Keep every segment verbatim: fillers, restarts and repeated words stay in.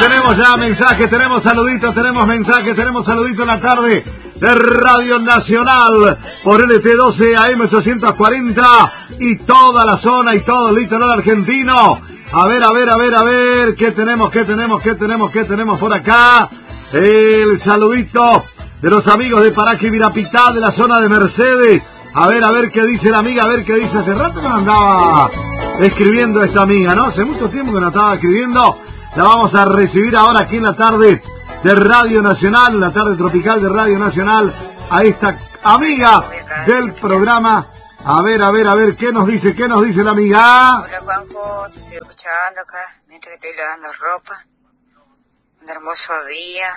tenemos ya mensajes, tenemos saluditos, tenemos mensajes, tenemos saluditos en la tarde de Radio Nacional por L T doce A M ochocientos cuarenta y toda la zona y todo el litoral argentino. A ver, a ver, a ver, a ver, ¿qué tenemos, qué tenemos, qué tenemos, qué tenemos por acá? El saludito de los amigos de Paraje Virapitá, de la zona de Mercedes. A ver, a ver qué dice la amiga, a ver qué dice. Hace rato que no andaba escribiendo esta amiga, ¿no? Hace mucho tiempo que no estaba escribiendo. La vamos a recibir ahora aquí en la tarde de Radio Nacional, en la tarde tropical de Radio Nacional, a esta amiga del programa. A ver, a ver, a ver, ¿qué nos dice? ¿Qué nos dice la amiga? Hola, Juanjo, te estoy escuchando acá mientras que estoy lavando ropa. Un hermoso día.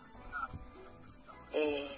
Eh,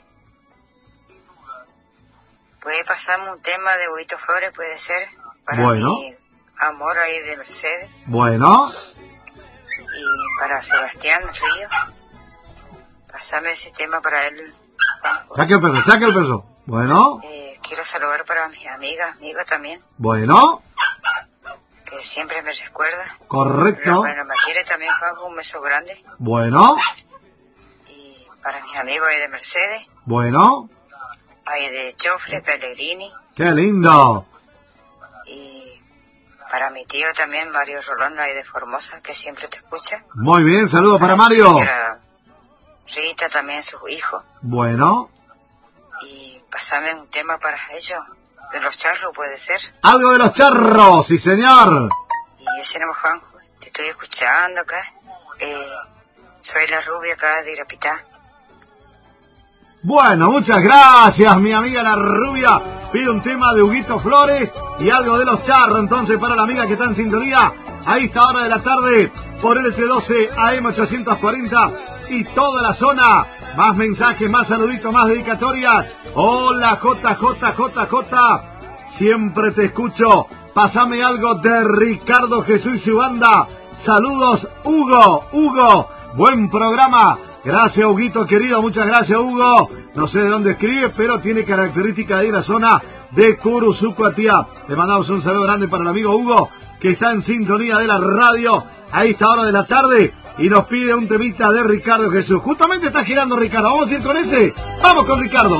¿Puede pasarme un tema de Huguito Flores? Puede ser. Para bueno. mi amor ahí de Mercedes. Bueno. Y para Sebastián Río. Pasame ese tema para él, Juanjo. Saque el perro, saque el perro. Bueno. Eh, quiero saludar para mis amigas, amigos también. Bueno. Que siempre me recuerda. Correcto. Pero, bueno, me quiere también, Juanjo, un beso grande. Bueno. Y para mis amigos ahí de Mercedes. Bueno. Ahí de Chofre, Pellegrini. ¡Qué lindo! Y para mi tío también, Mario Rolando, ahí de Formosa, que siempre te escucha. Muy bien, saludos para, para Mario. Señora Rita, también sus hijos. Bueno. Y pasame un tema para ellos, de los charros, puede ser. Algo de los charros, sí señor. Y ese no, Juanjo, te estoy escuchando acá. Eh, soy la rubia acá de Irapitá. Bueno, muchas gracias, mi amiga la rubia. Pide un tema de Huguito Flores y algo de los charros, entonces, para la amiga que está en sintonía a esta hora de la tarde por L T doce A M ochocientos cuarenta y toda la zona. Más mensajes, más saluditos, más dedicatorias. Hola, J J J J. Siempre te escucho. Pásame algo de Ricardo Jesús y su banda. Saludos, Hugo, Hugo. Buen programa. Gracias, Huguito, querido. Muchas gracias, Hugo. No sé de dónde escribe, pero tiene característica de la zona de Curuzucuatía. Le mandamos un saludo grande para el amigo Hugo, que está en sintonía de la radio a esta hora de la tarde y nos pide un temita de Ricardo Jesús. Justamente está girando Ricardo. ¿Vamos a ir con ese? Vamos con Ricardo.